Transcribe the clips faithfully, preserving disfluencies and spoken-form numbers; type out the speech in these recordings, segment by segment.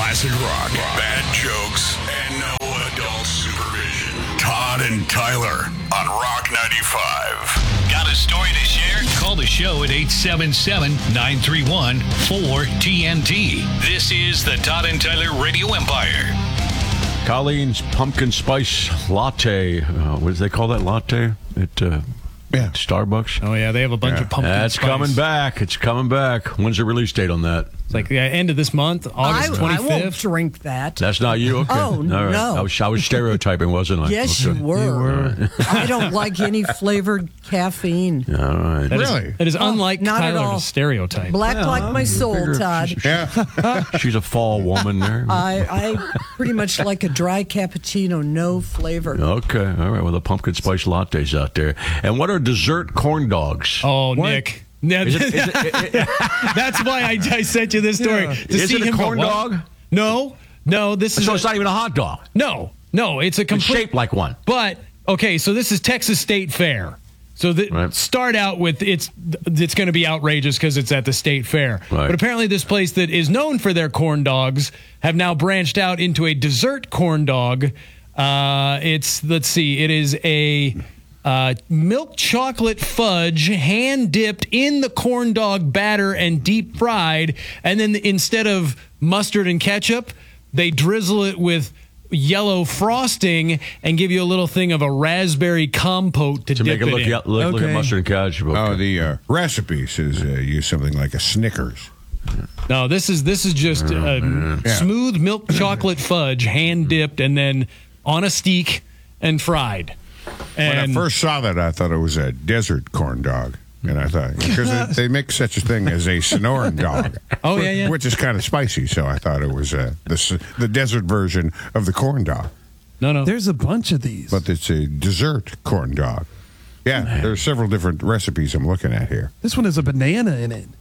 Classic rock, bad jokes, and no adult supervision. Todd and Tyler on Rock ninety-five. Got a story to share? Call the show at eight seven seven, nine three one, four T N T. This is the Todd and Tyler Radio Empire. Colleen's pumpkin spice latte. Uh, what do they call that latte at uh, yeah. Starbucks? Oh, yeah. They have a bunch yeah. of pumpkin That's spice. coming back. It's coming back. When's the release date on that? It's like the end of this month, August twenty-fifth. I won't drink that. That's not you? Okay. Oh, All right. no. I was, I was stereotyping, wasn't I? Yes, okay. you were. You were. I don't like any flavored caffeine. All right. That Really? Is, that is Oh, unlike not at Tyler all. to stereotype. Black Yeah, like my soul, figure Todd. She's, Yeah. she's a fall woman there. I, I pretty much like a dry cappuccino, no flavor. Okay. All right. Well, the pumpkin spice lattes out there. And what are dessert corn dogs? Oh, Nick. Yeah, Is it- is it- it- it- That's why I, I sent you this story. Yeah. To Is see it a him go, corn what? dog? No. No, this is So a- it's not even a hot dog. No. No, it's a It's complete shaped like one. But okay, so this is Texas State Fair. So the, Right. start out with it's it's going to be outrageous because it's at the state fair. Right. But apparently, this place that is known for their corn dogs have now branched out into a dessert corn dog. Uh, it's let's see, it is a uh, milk chocolate fudge hand dipped in the corn dog batter and deep fried, and then instead of mustard and ketchup, they drizzle it with yellow frosting and give you a little thing of a raspberry compote to, To dip make it it look, in. yeah, look, look at Okay. mustard and ketchup. Okay. Oh, the uh, recipe says uh, use something like a Snickers. No, this is this is just uh, Yeah. smooth milk chocolate fudge, hand dipped, and then on a steak and fried. When I And first saw that, I thought it was a desert corn dog. And I thought, because they make such a thing as a Sonoran dog. Oh, yeah, yeah. Which is kind of spicy. So I thought it was uh, the, s- the desert version of the corn dog. no, no, There's a bunch of these. But it's a dessert corn dog. Yeah, there's several different recipes I'm looking at here. This one has a banana in it.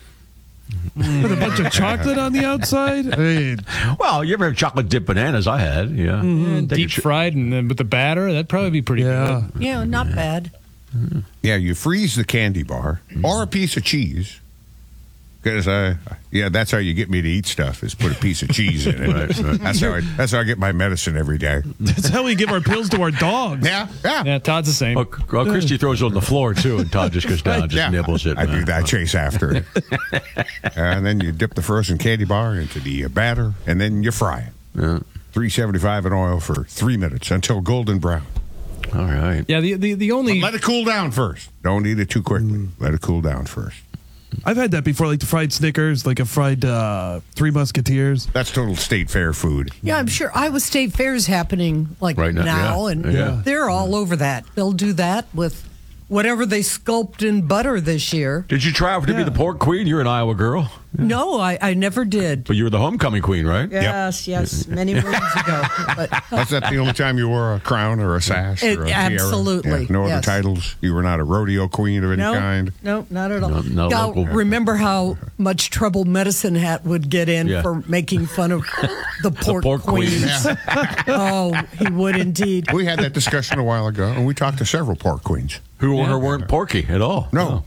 With a bunch of chocolate on the outside. Hey, Well, you ever have chocolate dipped bananas? I had, yeah. Yeah, Take deep a ch- fried and then with the batter, that'd probably be pretty yeah. good. Yeah, not bad. Yeah, you freeze the candy bar or a piece of cheese. Because I, yeah, that's how you get me to eat stuff is put a piece of cheese in it. Right, right. That's how I, that's how I get my medicine every day. That's how we give our pills to our dogs. Yeah, yeah, Yeah, Todd's the same. Well, well, Christy throws it on the floor, too, and Todd just goes down, just yeah. nibbles it. I do man. that. I chase after it, and then you dip the frozen candy bar into the uh, batter, and then you fry it. Yeah. three seventy-five in oil for three minutes until golden brown. All right. Yeah, the the, the only Let it cool down first. Don't eat it too quickly. Let it cool down first. I've had that before, like the fried Snickers, like a fried uh, Three Musketeers. That's total state fair food. Yeah, I'm sure Iowa State Fair is happening like Right now, now, yeah. and Yeah. they're all over that. They'll do that with whatever they sculpt in butter this year. Did you try out to be Yeah. the pork queen? You're an Iowa girl. No, I, I never did. But you were the homecoming queen, right? Yes, yes, many moons ago. But That's that the only time you wore a crown or a sash It- or a tiara? absolutely, Yeah, no other yes. titles. You were not a rodeo queen of any no, kind. no, not at all. No- no Now, local. remember how much trouble Medicine Hat would get in Yeah. for making fun of the pork, pork queen. queens? Oh, he would indeed. We had that discussion a while ago, and we talked to several pork queens. Who yeah. weren't porky at all. No,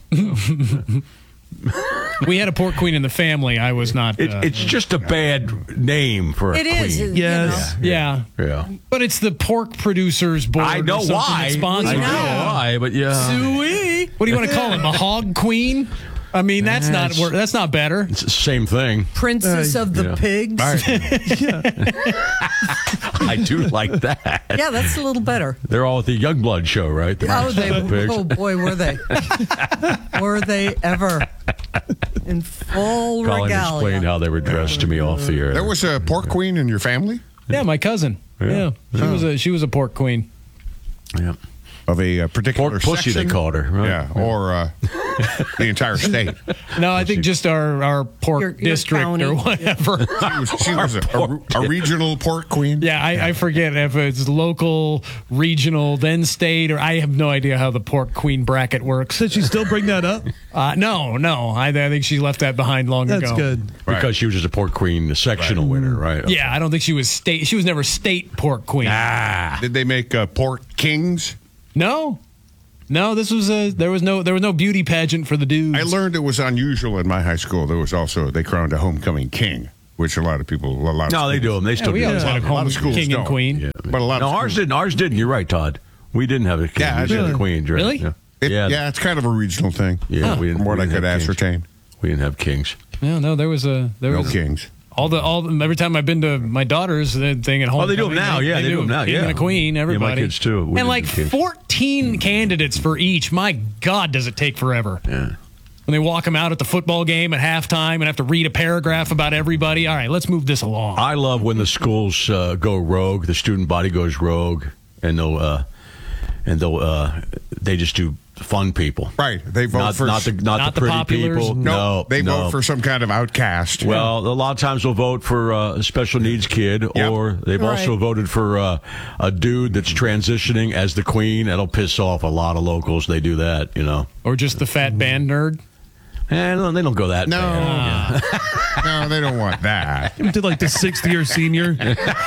we had a pork queen in the family. I was not. It, uh, it's just a bad name for a It queen. is. you Yes. know. yeah. Yeah. But it's the Pork Producers Board. I know or something why. that sponsors I know it. why, but yeah. Suey. What do you want to call him? A hog queen? I mean, that's not That's- wor- that's not better. It's the same thing. Princess Uh, of the yeah. Pigs. I do like that. Yeah, that's a little better. They're all at the Youngblood show, right? The Oh, they, Pigs. oh boy, were they? Were they ever in full Colin regalia? explained how they were dressed to me off the air. there was a pork queen in your family Yeah, my cousin. Yeah, Yeah. she was a she was a pork queen. yeah. of a, uh particular Pork pussy, section? they called her, right? Yeah, or uh, the entire state. No, I think just our our pork Your- your district county. or whatever. She was, she was a, a, a regional pork queen. Yeah, I, I forget if it's local, regional, then state, or I have no idea how the pork queen bracket works. Did she still bring that up? Uh, no, no, I, I think she left that behind long That's ago. good. Right. Because she was just a pork queen, the sectional winner, right? Yeah, I don't think she was state. She was never state pork queen. Ah. Did they make uh, pork kings? No, no. This was a there was no there was no beauty pageant for the dudes. I learned it was unusual in my high school. There was also, they crowned a homecoming king. which a lot of people, a lot of No, they schools- do them. They Yeah, still we do always that. had a A lot home of schools king and don't. queen. Yeah. But a lot no, of ours schools- didn't. Ours didn't. You're right, Todd. We didn't have a king. Yeah, we just had really? a queen. Right? Really? Yeah. It- yeah. yeah, it's kind of a regional thing. Yeah, we didn't, From what we I didn't could have kings. ascertain. We didn't have kings. No, no, there was a there No was kings. all the all the, every time I've been to my daughter's the thing at home. Oh, they do them now. Yeah, they do them now. King Yeah, and a queen. Yeah, my Everybody. kids too. We and did like the kings. fourteen candidates for each. My God, does it take forever? Yeah. When they walk them out at the football game at halftime and have to read a paragraph about everybody. All right, let's move this along. I love when the schools uh, go rogue. The student body goes rogue, and they'll uh, and they'll uh, they just do fun people. Right. They vote Not, for not the not, Not the the pretty populars? people. no, No, they no. vote for some kind of outcast. Well, a lot of times they'll vote for uh, a special needs kid, Yep. or they've Right. also voted for uh, a dude that's transitioning as the queen. That'll piss off a lot of locals. They do that, you know. Or just the fat band nerd. And they don't go that no, bad. no, they don't want that. Did like the sixth year senior.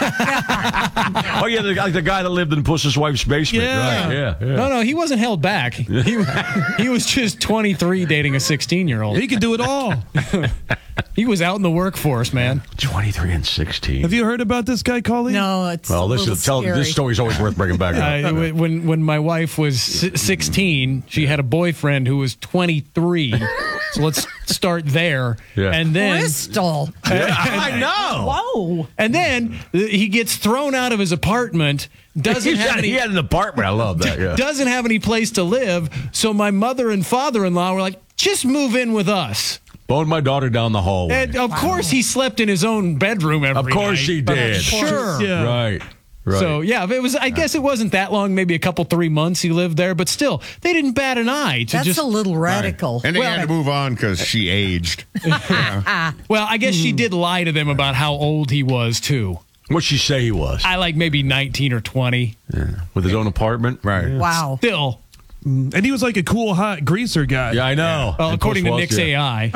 Oh yeah, the, like the guy that lived in Puss's wife's basement. Yeah. Right? Yeah, yeah. No, no, he wasn't held back. He, he was just twenty-three dating a sixteen-year-old. He could do it all. He was out in the workforce, man. twenty-three and sixteen. Have you heard about this guy, Colleen? No, it's Well, a this little is tell, scary. this story's always worth bringing back up. Uh, when when my wife was si- sixteen, she had a boyfriend who was twenty-three. So let's start there, Yeah. and then Bristol. I know. Whoa. and then uh, he gets thrown out of his apartment. Doesn't He's have got- any. he had an apartment. I love that. Yeah. Doesn't have any place to live. So my mother and father-in-law were like, "Just move in with us." Boned my daughter down the hallway. And of course, he slept in his own bedroom every Of course night. he did. Sure. Yeah. Right. Right. So yeah, it was. I guess it wasn't that long. Maybe a couple, three months he lived there, but still, they didn't bat an eye to That's just. a little radical. And they Well- had to move on because she aged. Well, I guess she did lie to them about how old he was too. What'd she say he was? I like maybe nineteen or twenty. With his own apartment? Right. Wow. Still, And he was like a cool, hot greaser guy. Yeah, I know. well, And according to Puss Nick's was, A yeah.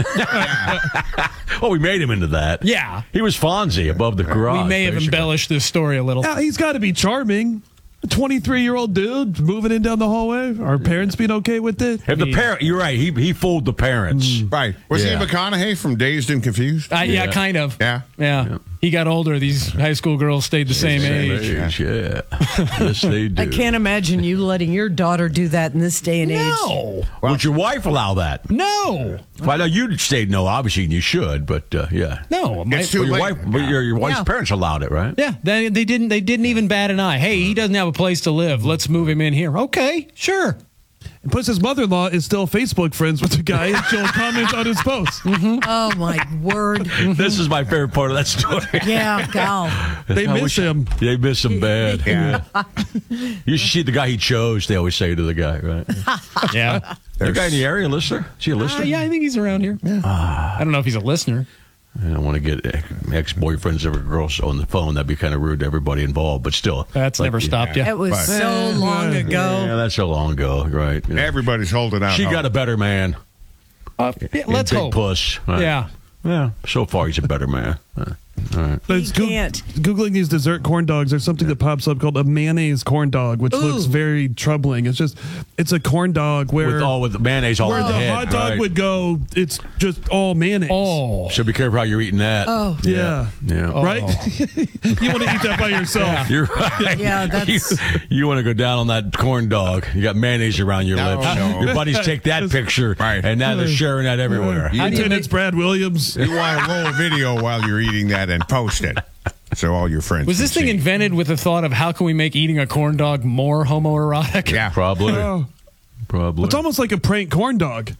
I, Oh, we made him into that. yeah, He was Fonzie above the garage. we may have basically. embellished this story a little. Yeah, he's got to be charming. A twenty-three-year-old dude moving in down the hallway. Our parents being okay with it? If the parent, you're right. He he fooled the parents. Right. Was Yeah. he McConaughey from Dazed and Confused? Uh, yeah. Yeah. kind of. Yeah. yeah, He got older. These high school girls stayed the same, Same age. age, yeah. Yes, they do. I can't imagine you letting your daughter do that in this day and age. No, Would your wife allow that? no, Well, I know you stayed no. Obviously, you should, but uh, yeah. no. My- It's too Well, your late. wife, but your, your wife's Yeah. parents allowed it, right? Yeah, they, they didn't. They didn't even bat an eye. Hey, he doesn't have a place to live. Let's move him in here. Okay, sure. And plus, his mother-in-law is still Facebook friends with the guy, and she'll comment on his posts. Oh, my word. This is my favorite part of that story. Yeah, gal. They I miss wish- him. They miss him bad. Yeah. You should see the guy he chose. They always say to the guy, right? Yeah, The guy in the area, listener. Is he a listener? uh, yeah. I think he's around here. I don't know if he's a listener. I don't want to get ex boyfriends of girls on the phone. That'd be kind of rude to everybody involved. But still, That's like, never stopped you. It was Right. so long ago. Yeah, that's so long ago, right? You know. Everybody's holding out. She hope. got a better man. Uh, yeah, in let's Big hope. Puss. Right. Yeah. Yeah. So far, he's a better man. Uh, All right. It's Goog- can't. Googling these dessert corn dogs, there's something that pops up called a mayonnaise corn dog, which looks Ooh. very troubling. It's just, it's a corn dog where, With all with the mayonnaise all where in the the head, hot dog right? would go, it's just all mayonnaise. Oh, So be careful how you're eating that. Oh. Yeah. Yeah. Right? you want to eat that by yourself. You're right. Yeah, that's- you, you want to go down on that corn dog. You got mayonnaise around your No, lips. no. Your buddies take that picture, Right. and now they're sharing that everywhere. You, Lieutenant's Brad Williams. you want to roll a video while you're eating that and post it, so all your friends. was this can thing see. invented with the thought of how can we make eating a corn dog more homoerotic? Yeah. Probably. Oh. Probably. It's almost like a prank corn dog.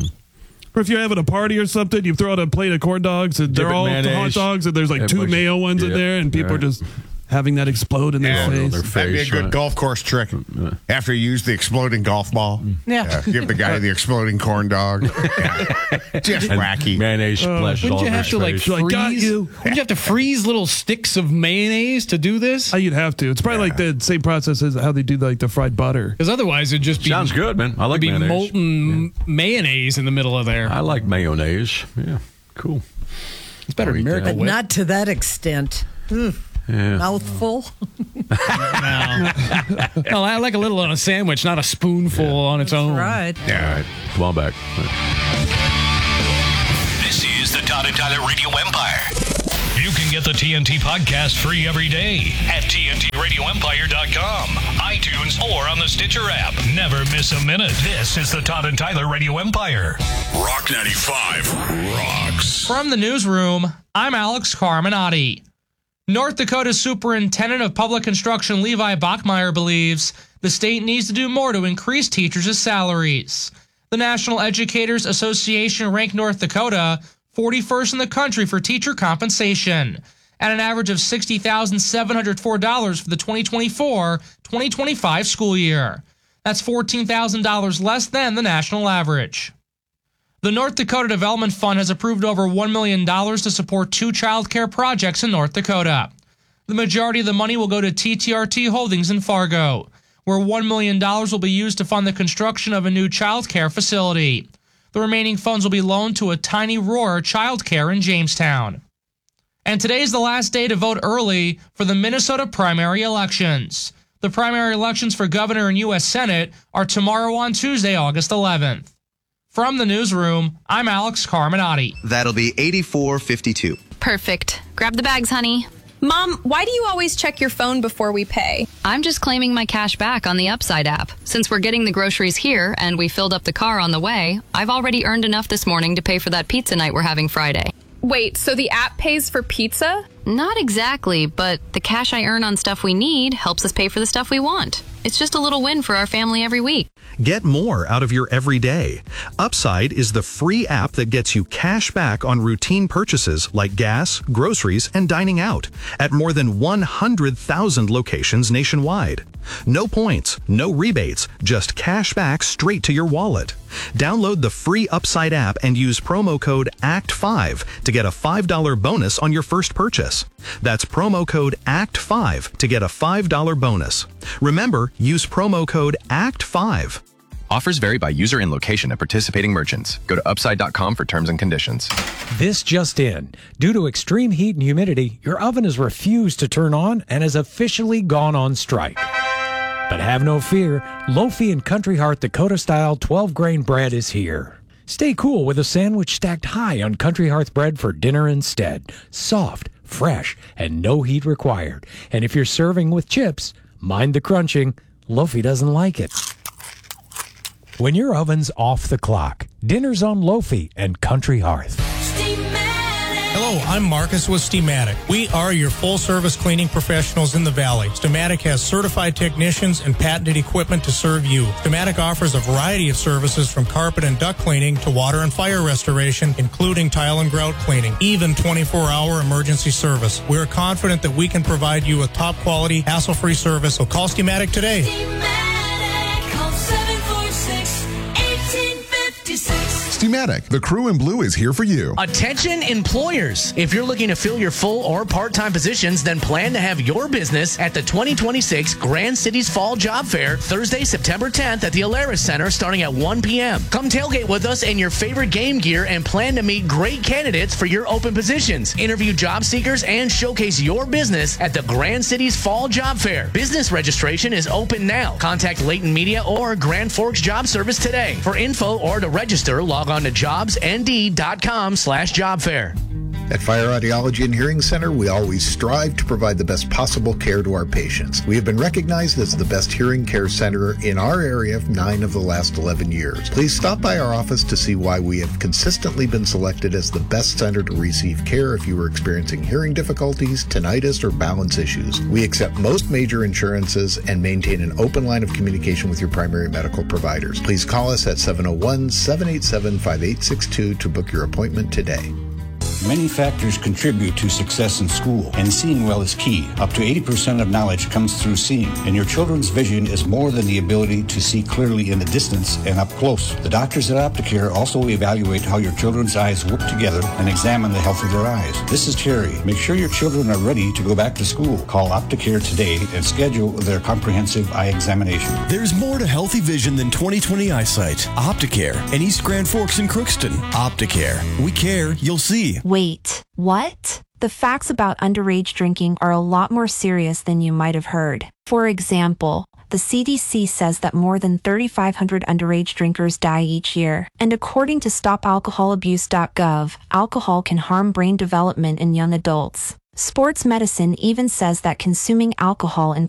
Or if you're having a party or something, you throw out a plate of corn dogs and they're Dip it all mayonnaise. hot dogs and there's like two Everybody's- mayo ones in yeah. there and people Yeah. are just having that explode in their Yeah. face. Their That'd be a face, good right. golf course trick. After you use the exploding golf ball, Yeah. give the guy the exploding corn dog. Yeah. Just And wacky. Mayonnaise splashes all Wouldn't you over have his to like face. Like, got freeze? you. Wouldn't you have to freeze little sticks of mayonnaise to do this? Oh, you'd have to. It's probably like the same process as how they do like the fried butter. Because otherwise it'd just be Sounds good, man. I like it'd be mayonnaise. molten mayonnaise in the middle of there. I like mayonnaise. Yeah, cool. It's better I'll than eat Miracle But Whip. not to that extent. Mm, Yeah. mouthful. No. No, I like a little on a sandwich, not a spoonful on its own. Right. Yeah. Come on back. This is the Todd and Tyler Radio Empire. You can get the T N T podcast free every day at T N T radio empire dot com, iTunes, or on the Stitcher app. Never miss a minute. This is the Todd and Tyler Radio Empire. Rock ninety-five rocks. From the newsroom, I'm Alex Carminati. North Dakota Superintendent of Public Instruction Levi Bachmeyer believes the state needs to do more to increase teachers' salaries. The National Educators Association ranked North Dakota forty-first in the country for teacher compensation, at an average of sixty thousand seven hundred four dollars for the twenty twenty-four twenty twenty-five school year. That's fourteen thousand dollars less than the national average. The North Dakota Development Fund has approved over one million dollars to support two child care projects in North Dakota. The majority of the money will go to T T R T Holdings in Fargo, where one million dollars will be used to fund the construction of a new child care facility. The remaining funds will be loaned to a Tiny Roar Child Care in Jamestown. And today is the last day to vote early for the Minnesota primary elections. The primary elections for governor and U S Senate are tomorrow on Tuesday, August eleventh. From the newsroom, I'm Alex Carminati. That'll be eighty-four fifty-two. Perfect. Grab the bags, honey. Mom, why do you always check your phone before we pay? I'm just claiming my cash back on the Upside app. Since we're getting the groceries here and we filled up the car on the way, I've already earned enough this morning to pay for that pizza night we're having Friday. Wait, so the app pays for pizza? Not exactly, but the cash I earn on stuff we need helps us pay for the stuff we want. It's just a little win for our family every week. Get more out of your everyday. Upside is the free app that gets you cash back on routine purchases like gas, groceries, and dining out at more than one hundred thousand locations nationwide. No points, no rebates, just cash back straight to your wallet. Download the free Upside app and use promo code A C T five to get a five dollars bonus on your first purchase. That's promo code A C T five to get a five dollars bonus. Remember, use promo code A C T five. Offers vary by user and location of participating merchants. Go to upside dot com for terms and conditions. This just in. Due to extreme heat and humidity, your oven has refused to turn on and has officially gone on strike. But have no fear, Lofi and Country Heart Dakota-style twelve-grain bread is here. Stay cool with a sandwich stacked high on Country Hearth bread for dinner instead. Soft, fresh, and no heat required. And if you're serving with chips, mind the crunching. Lofi doesn't like it. When your oven's off the clock, dinner's on Lofi and Country Hearth. Hello, I'm Marcus with Steamatic. We are your full-service cleaning professionals in the Valley. Steamatic has certified technicians and patented equipment to serve you. Steamatic offers a variety of services from carpet and duct cleaning to water and fire restoration, including tile and grout cleaning, even twenty-four hour emergency service. We're confident that we can provide you with top-quality, hassle-free service, so call Steamatic today. Steamatic, call seven four six, one eight five six. Steamatic, the crew in blue is here for you. Attention employers. If you're looking to fill your full or part-time positions, then plan to have your business at the twenty twenty-six Grand Cities Fall Job Fair, Thursday, September tenth at the Alaris Center starting at one p.m. Come tailgate with us in your favorite game gear and plan to meet great candidates for your open positions. Interview job seekers and showcase your business at the Grand Cities Fall Job Fair. Business registration is open now. Contact Layton Media or Grand Forks Job Service today. For info or to register, log on to jobs n d dot com slash job fair. At Fire Audiology and Hearing Center, we always strive to provide the best possible care to our patients. We have been recognized as the best hearing care center in our area for nine of the last eleven years. Please stop by our office to see why we have consistently been selected as the best center to receive care if you are experiencing hearing difficulties, tinnitus, or balance issues. We accept most major insurances and maintain an open line of communication with your primary medical providers. Please call us at seven oh one, seven eight seven, five eight six two to book your appointment today. Many factors contribute to success in school, and seeing well is key. Up to eighty percent of knowledge comes through seeing, and your children's vision is more than the ability to see clearly in the distance and up close. The doctors at Opticare also evaluate how your children's eyes work together and examine the health of their eyes. This is Terry. Make sure your children are ready to go back to school. Call Opticare today and schedule their comprehensive eye examination. There's more to healthy vision than twenty twenty eyesight. Opticare in East Grand Forks and Crookston. Opticare. We care, you'll see. Wait, what? The facts about underage drinking are a lot more serious than you might have heard. For example, the the C D C says that more than thirty-five hundred underage drinkers die each year. And according to stop alcohol abuse dot gov, alcohol can harm brain development in young adults. Sports medicine even says that consuming alcohol increases